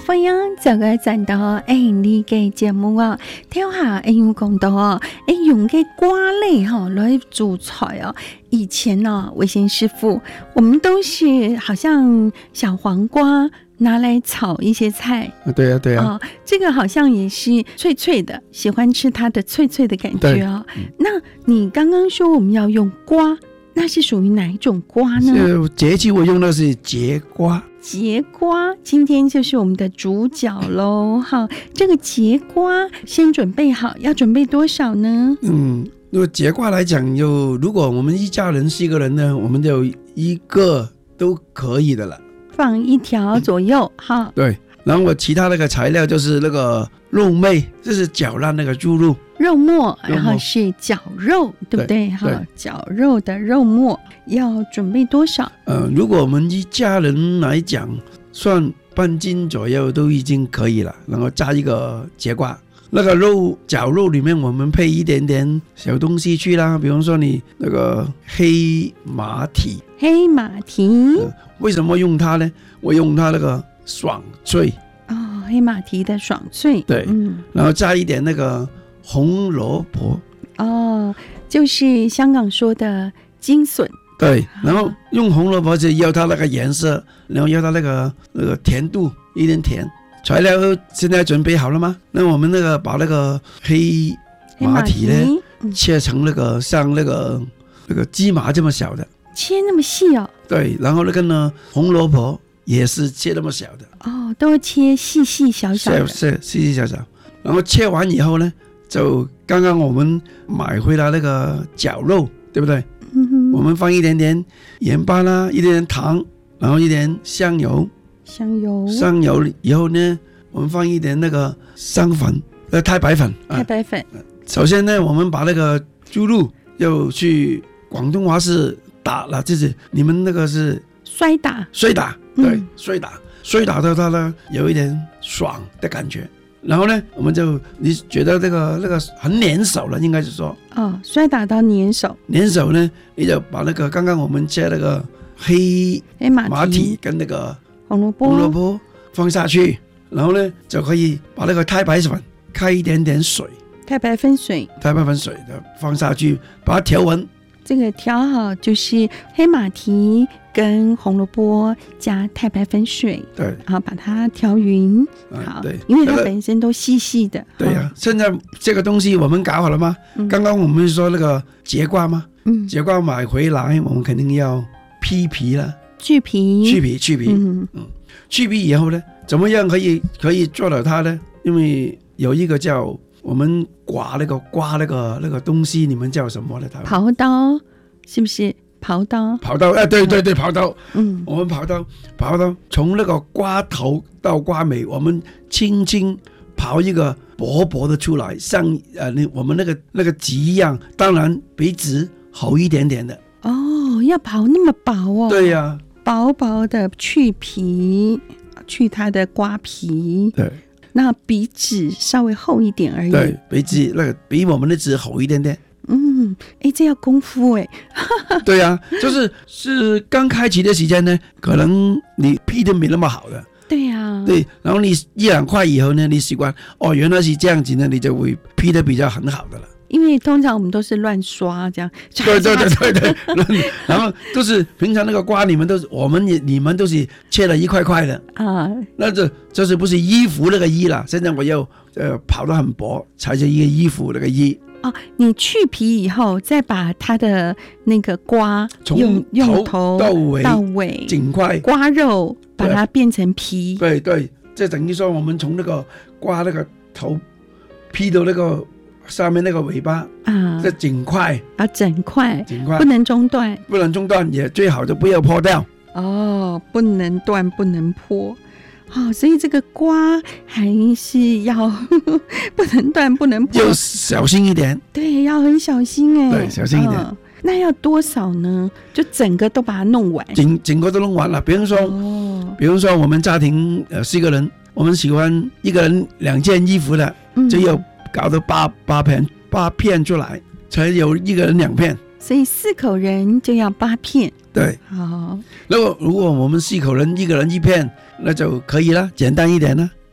歡迎這個陣到你嘅節目啊，聽下有講到啊，用嘅瓜類哈來煮菜啊。以前呢，維新師傅，我們都是好像小黃瓜拿來炒一些菜。 對啊，對啊。 這個好像也是脆脆的，喜歡吃它的脆脆的感覺啊。那你剛剛說我們要用瓜，那是屬於哪一種瓜呢？ 節氣我用的是節瓜。 節瓜今天就是我們的主角咯。好，這個節瓜先準備好，要準備多少呢？ 如果節瓜來講，如果我們一家人4個人呢，我們就1個都可以的了，放 1條左右。好， 對。然後其他那個材料就是那個肉末，就是攪爛那個豬肉。 肉末，然後是絞肉，對不對？哈，絞肉的肉末要準備多少？ 如果我們一家人來講，算半斤左右都已經可以了。然後加一個節瓜，那個肉絞肉裏面我們配一點點小東西去啦，比方說你那個黑馬蹄。 黑馬蹄， 為什麼用它呢？我用它那個爽脆。 黑馬蹄的爽脆。 對，然後加一點那個紅蘿蔔， 就是香港說的金筍。 對，然後用紅蘿蔔就要它那個顏色，然後要它那個甜度，一點甜。材料現在準備好了嗎？那我們把那個黑馬蹄呢切成像那個芝麻這麼小的， 切那麼細哦。對， 然後呢紅蘿蔔也是切那麼小的， 都切細細小小的， 細細小小。然後切完以後呢，就剛剛我們買回來那個絞肉，對不對？我們放一點點鹽巴啦，一點點糖，然後一點香油以後呢，我們放一點那個生粉，太白粉。首先呢，我們把那個豬肉要去廣東話是打了，就是你們那個是摔打， 對，摔打到它呢有一點爽的感覺。然後呢，你覺得那個很粘手了，應該是說摔打到粘手呢，你就把那個剛剛我們切那個黑馬蹄跟那個紅蘿蔔放下去，然後呢就可以把那個太白粉開一點點水， 太白粉水的放下去，把它調勻。 這個調好就是黑馬蹄跟紅蘿蔔加太白粉水，對，然後把它調勻。好，對，因為它本身都細細的。 對呀，現在這個東西我們搞好了嗎？剛剛我們說那個節瓜嗎？節瓜買回來我們肯定要批皮了，去皮。去皮以後呢，怎麼樣可以做到它呢？因為有一個叫我們刮那個東西，你們叫什麼呢？ 刨刀，是不是？刨刀， 對，刨刀。我們刨刀，從那個瓜頭到瓜尾，我們輕輕刨一個薄薄的出來，像我們那個紙一樣，當然比紙厚一點點的。 要刨那麼薄哦？對呀，薄薄的去皮，去它的瓜皮。對。那比紙稍微厚一點而已。 對，比我們的紙厚一點點。 這要功夫對啊，是剛開始的時間呢，可能你批得沒那麼好的。對啊。對，然後你1-2塊以後呢，你習慣原來是這樣子呢，你就會批得比較很好的了。 因為通常我們都是亂刷這樣。 對。然後都是平常那個瓜，你們都是切了一塊塊的啊。那這不是衣服那個衣啦，現在我要刨得很薄，才是一個衣服那個衣。 你去皮以後，再把它的那個瓜用頭到尾整塊瓜肉把它變成皮。 對，這等於說我們從那個瓜那個頭劈到那個上面那個尾巴這整塊整塊不能中斷， 也最好就不要破掉。 不能斷不能破。所以這個瓜還是要不能斷不能破， 要小心一點。 對，要很小心對，小心一點。 那要多少呢？就整個都把它弄完， 整個都弄完了。比方說我們家庭4個人，我們喜歡一個人2件衣服的，就要搞到八片出來，才有一個人2片。 所以4口人就要8片。 對，好。如果我們4口人一個人1片，那就可以了，簡單一點了。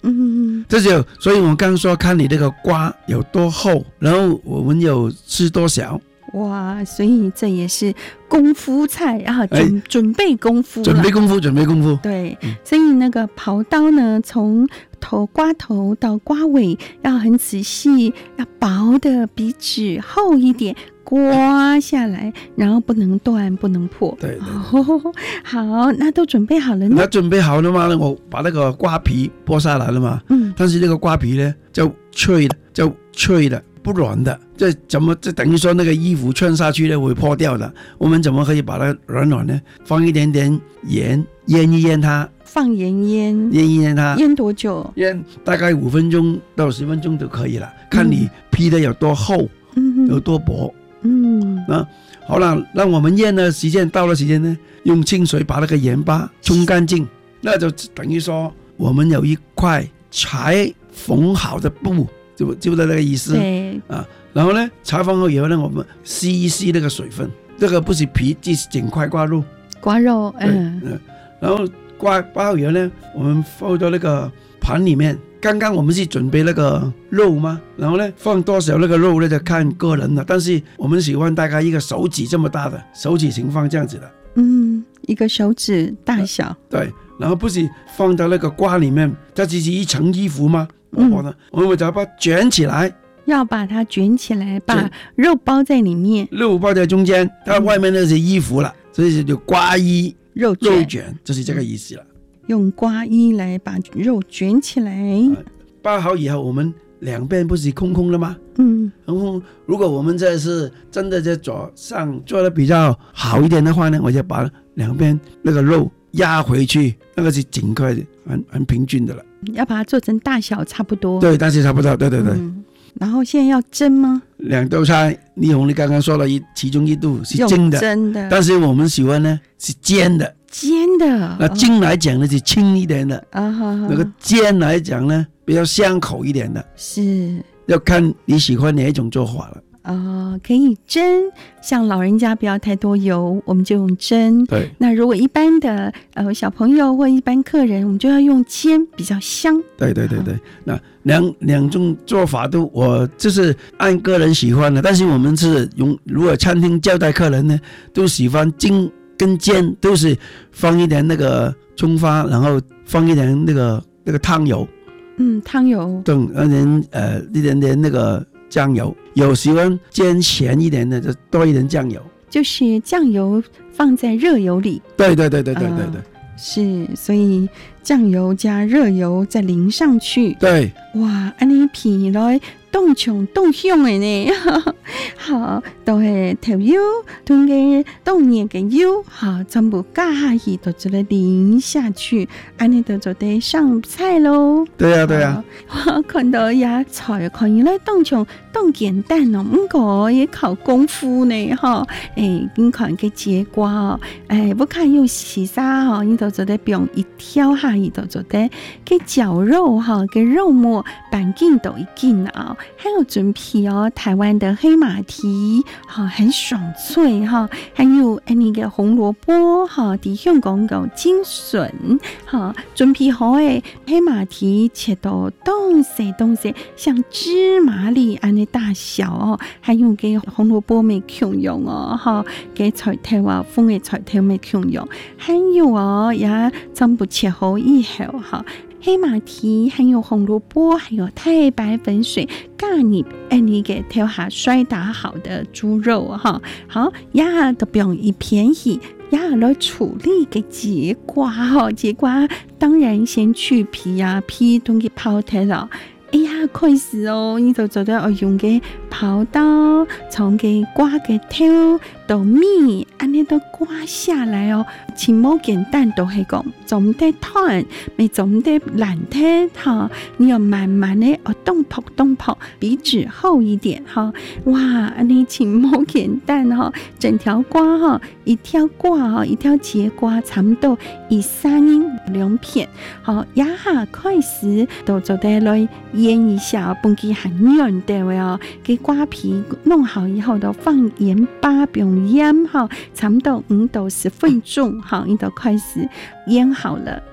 这就所以我刚刚说看你这个瓜有多厚，然后我们有吃多少。 哇，所以这也是功夫菜啊，准备功夫， 准备功夫。 对，所以那个刨刀呢，从瓜头到瓜尾要很仔细，要薄的比纸厚一点，刮下来，然后不能断，不能破。 对， 好，那都准备好了呢？ 那准备好了吗？我把那个瓜皮剥下来了嘛。但是那个瓜皮呢，就脆的。不软的，这等于说那个衣服穿下去呢会破掉的。我们怎么可以把它软呢？放一点点盐，腌一腌它。 放盐腌它。 腌多久？ 腌大概5分钟到10分钟就可以了，看你劈的有多厚，有多薄。好了，让我们腌的时间到了时间呢，用清水把那个盐巴冲干净，那就等于说我们有一块裁缝好的布。知不知道那个意思？ 对啊，然后呢，裁缝后以后呢，我们吸一吸那个水分，这个不是皮，这是整块瓜肉。然后刮好以后呢，我们放到那个盘里面。刚刚我们是准备那个肉吗？然后呢，放多少那个肉呢，就看个人了。但是我们喜欢大概一个手指这么大的手指情况这样子的。 一个手指大小。 对，然后不是放到那个瓜里面，它只是一层衣服吗？我们就要把它卷起来， 要把它卷起来，把肉包在里面， 肉包在中间，它外面那是衣服了，所以就瓜衣肉卷， 就是这个意思了。 用瓜衣来把肉卷起来。 包好以后，我们两边不是空空的吗？然后如果我们这是真的在做的比较好一点的话呢，我就把两边那个肉压回去，那个是整块很平均的了。 要把它做成大小差不多。 对，大小差不多。对。 然后现在要蒸吗 ？2道菜，丽红你刚刚说了其中一道是蒸的，但是我们喜欢呢是煎的。那蒸来讲呢是轻一点的，那个煎来讲呢比较香口一点的， 是要看你喜欢哪一种做法了。 可以蒸，像老人家不要太多油，我们就用蒸。 对， 那如果一般的小朋友或一般客人，我们就要用煎，比较香。 对，那两种做法都我就是按个人喜欢的，但是我们是如果餐厅招待客人呢，都喜欢蒸跟煎，都是放一点那个葱花，然后放一点那个汤油。 汤油。对， 一点点那个酱油，有喜欢煎咸一点的就多一点酱油， 就是酱油放在热油里。 对， 是，所以酱油加热油再淋上去。 对， 哇，这样皮来冻香的呢。好，都是头油同个冻热的油，好，全部加下去，就这个淋下去，这样就得上菜咯。 对啊。 我看到呀菜看起来冻香冻简单哦，不过也考功夫呢哈。你看个节瓜哦，不看用洗沙哈，你就得不用一挑下，你就得给绞肉哈，给肉末半斤到1斤啊。还有准备台湾的黑马蹄，很爽脆哈。还有那个红萝卜哈，在香港叫金笋哈，准备好的黑马蹄切到东西，像芝麻粒安的大小哦。还有给红萝卜没穷用哦哈，给菜头啊，风的菜头没穷用。还有也全部切好以后哈。黑马蹄还有红萝卜，还有太白粉水，你给挑下摔打好的猪肉哈，好呀都不用一便宜呀来处理个节瓜哈，节瓜当然先去皮呀，皮都给泡脱了。开始你就做到用个刨刀从个瓜个头到米，安尼都刮下来全部简单都是讲总得烫，没总得烂脱哈。你要慢慢的动泡，比纸厚一点哈。哇，安尼全部简单哈，整条瓜哈，一条节瓜差不多1-3英2片，好呀哈，开始都做得来腌一下，本机很软的给瓜皮弄好以后，都放盐巴，不用腌哈，差不多5到10分钟，好，你都开始腌好了。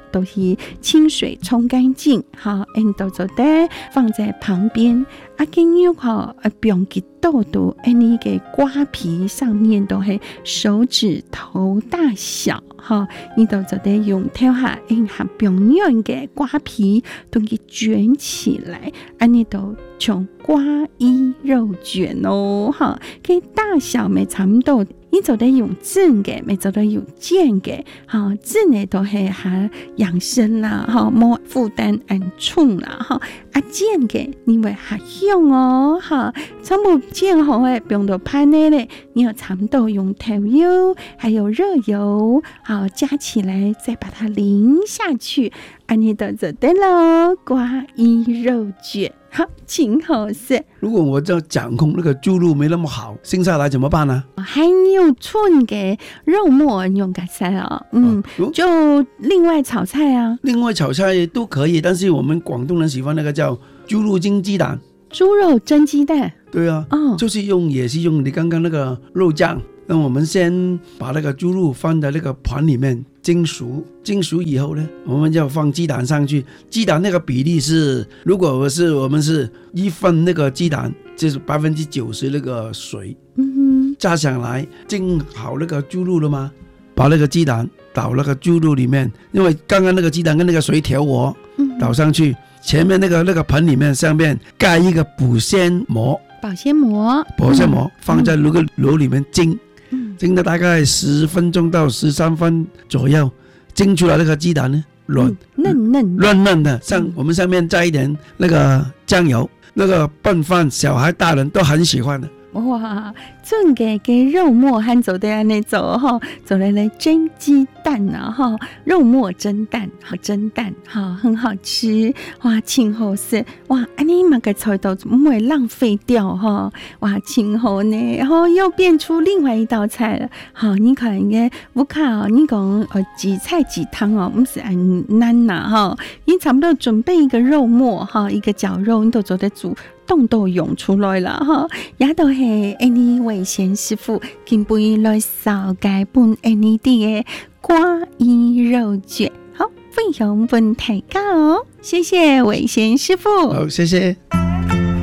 都是清水冲干净，好，都做得放在旁边。跟用好不用给豆豆，你给瓜皮上面都是手指头大小，哈，你都做得用挑下，还不用用给瓜皮都给卷起来，你都从瓜衣肉卷哦，哈，给大小没差不多。你做得用正嘅，咪做得用尖嘅，哈，正嘅都係哈養生啦，哈，冇負擔很重啦，哈，尖嘅你會哈香哦，哈，全部煎好嘅，不用到拍呢咧，你要差不多用調油，還有熱油，好加起來，再把它淋下去，你就做得咯，瓜衣肉卷。好，挺好吃。 如果我要掌控那个猪肉没那么好，剩下来怎么办呢？ 还有纯嘅肉末用个菜啊，就另外炒菜啊。 另外炒菜都可以，但是我们广东人喜欢那个叫猪肉蒸鸡蛋。 猪肉蒸鸡蛋？ 对啊，就是也是用你刚刚那个肉酱。那我们先把那个猪肉放在那个盘里面蒸熟，蒸熟以后呢，我们就放鸡蛋上去。鸡蛋那个比例是，如果我们是1份那个鸡蛋，就是90%那个水，加上来蒸好那个猪肉了吗？把那个鸡蛋倒那个猪肉里面，因为刚刚那个鸡蛋跟那个水调和，倒上去，前面那个盆里面上面盖一个保鲜膜，放在那个炉里面蒸。蒸到大概10分钟到13分左右，蒸出来那个鸡蛋呢，嫩的，我们上面再一点那个酱油，那个拌饭小孩大人都很喜欢的。 哇，准嘅肉末和做的安尼做哈，做来蒸鸡蛋啊哈，肉末蒸蛋，好蒸蛋，好很好吃，哇，挺好吃，哇，安尼嘛个菜都不会浪费掉哈，哇，挺好呢，然后又变出另外一道菜了，好，你看嘅不靠，你讲几菜几汤哦，不是很难呐哈，你差不多准备一个肉末哈，一个绞肉，你都做得煮。冻都涌出来了哈，也都是你伟贤师傅今杯来烧解本你的瓜衣肉卷，好，分享本大家哦，谢谢伟贤师傅， 好，谢谢。